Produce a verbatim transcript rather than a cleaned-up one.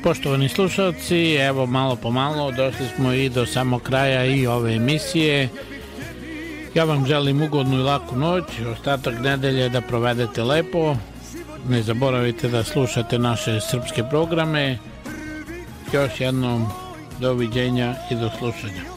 Poštovani slušalci, evo malo po malo došli smo i do samog kraja i ove emisije. Ja vam želim ugodnu i laku noć, ostatak nedelje da provedete lepo. Ne zaboravite da slušate naše srpske programe. Još jednom doviđenja i do slušanja.